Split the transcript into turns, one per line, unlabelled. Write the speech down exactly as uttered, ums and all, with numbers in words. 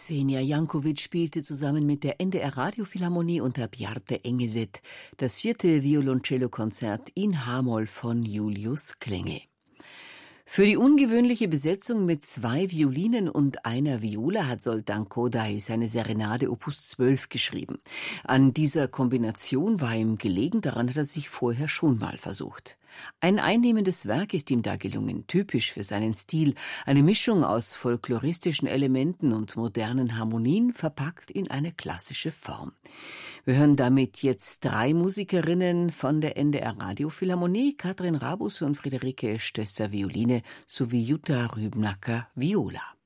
Ksenia Jankovic spielte zusammen mit der N D R Radiophilharmonie unter Bjarte Engeset das vierte Violoncellokonzert in H-Moll von Julius Klengel. Für die ungewöhnliche Besetzung mit zwei Violinen und einer Viola hat Zoltán Kodály seine Serenade Opus zwölf geschrieben. An dieser Kombination war ihm gelegen, daran hat er sich vorher schon mal versucht. Ein einnehmendes Werk ist ihm da gelungen, typisch für seinen Stil, eine Mischung aus folkloristischen Elementen und modernen Harmonien, verpackt in eine klassische Form. Wir hören damit jetzt drei Musikerinnen von der N D R Radiophilharmonie, Katrin Rabus und Friederike Stösser Violine sowie Jutta Rübnacker Viola.